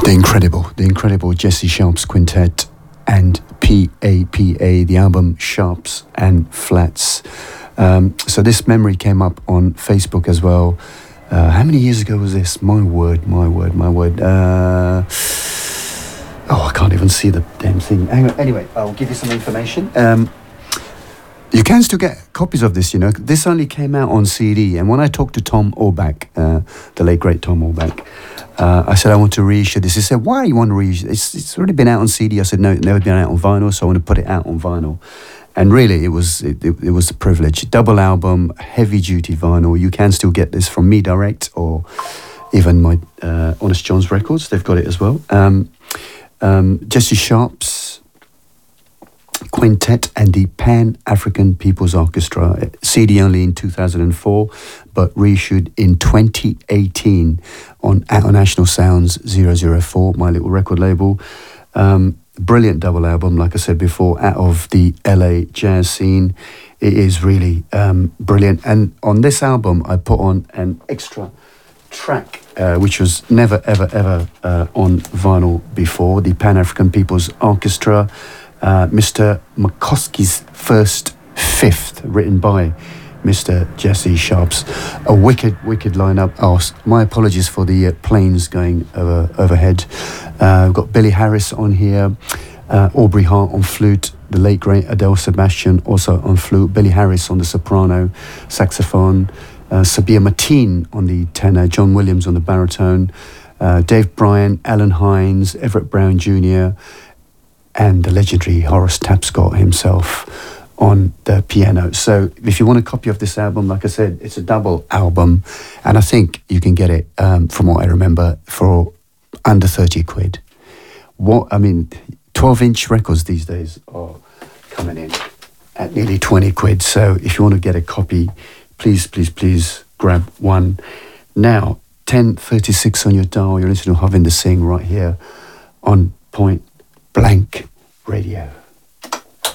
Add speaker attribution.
Speaker 1: The incredible Jesse Sharps Quintet and PAPA, the album Sharps and Flats. So this memory came up on Facebook as well. How many years ago was this? My word. I can't even see the damn thing. Anyway, I'll give you some information. You can still get copies of this, you know. This only came out on CD. And when I talked to Tom Orbach, the late great Tom Orbach, I said, I want to reissue this. He said, why you want to reissue? It's already been out on CD. I said, no, it never been out on vinyl, so I want to put it out on vinyl. And really, it was a privilege. Double album, heavy-duty vinyl. You can still get this from me direct or even my Honest John's Records. They've got it as well. Jesse Sharps Quintet and the Pan-African People's Orchestra. CD only in 2004, but reissued in 2018 on National Sounds 004, my little record label. Brilliant double album, like I said before, out of the LA jazz scene. It is really brilliant. And on this album, I put on an extra track, which was never, ever on vinyl before. The Pan-African People's Orchestra, Mr. McCoskey's First Fifth, written by Mr. Jesse Sharps. A wicked lineup. Oh, my apologies for the planes going overhead. We've got Billy Harris on here, Aubrey Hart on flute, the late great Adele Sebastian also on flute, Billy Harris on the soprano, saxophone, Sabia Mateen on the tenor, John Williams on the baritone, Dave Bryan, Alan Hines, Everett Brown Jr., and the legendary Horace Tapscott himself on the piano. So if you want a copy of this album, like I said, it's a double album, and I think you can get it, from what I remember, for under 30 quid. 12-inch records these days are coming in at nearly 20 quid. So if you want to get a copy, please grab one. Now, 10:36 on your dial, you're listening to Havinder Singh right here on Point Blank Radio.